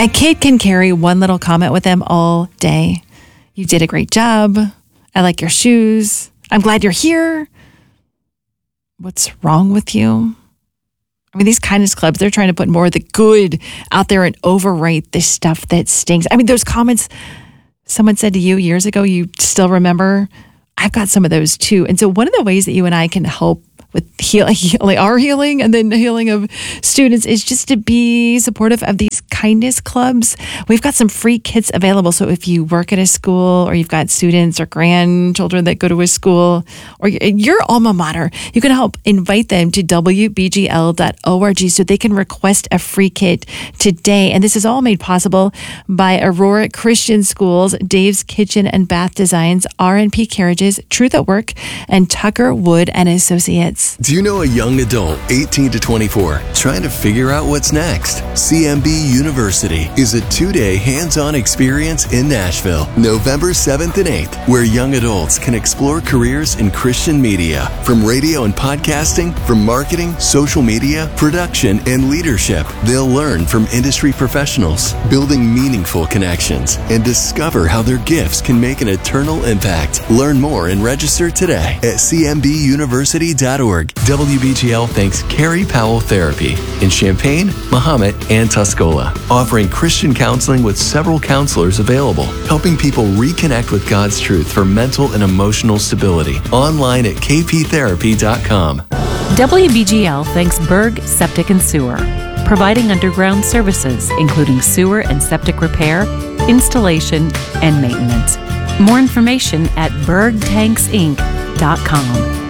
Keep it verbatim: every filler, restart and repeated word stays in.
A kid can carry one little comment with them all day. You did a great job. I like your shoes. I'm glad you're here. What's wrong with you? I mean, these kindness clubs, they're trying to put more of the good out there and overwrite the stuff that stinks. I mean, those comments someone said to you years ago, you still remember? I've got some of those too. And so one of the ways that you and I can help with heal, healing, our healing and then the healing of students is just to be supportive of these kindness clubs. We've got some free kits available. So if you work at a school or you've got students or grandchildren that go to a school or your alma mater, you can help invite them to w b g l dot org so they can request a free kit today. And this is all made possible by Aurora Christian Schools, Dave's Kitchen and Bath Designs, R and P Carriages, Truth at Work, and Tucker Wood and Associates. Do you know a young adult, eighteen to twenty-four, trying to figure out what's next? C M B University is a two-day hands-on experience in Nashville, November seventh and eighth, where young adults can explore careers in Christian media, from radio and podcasting, from marketing, social media, production, and leadership. They'll learn from industry professionals, building meaningful connections, and discover how their gifts can make an eternal impact. Learn more and register today at c m b university dot org. W B G L thanks Carrie Powell Therapy in Champaign, Mahomet, and Tuscola, offering Christian counseling with several counselors available, helping people reconnect with God's truth for mental and emotional stability. Online at k p therapy dot com. W B G L thanks Berg Septic and Sewer, providing underground services including sewer and septic repair, installation, and maintenance. More information at berg tanks inc dot com.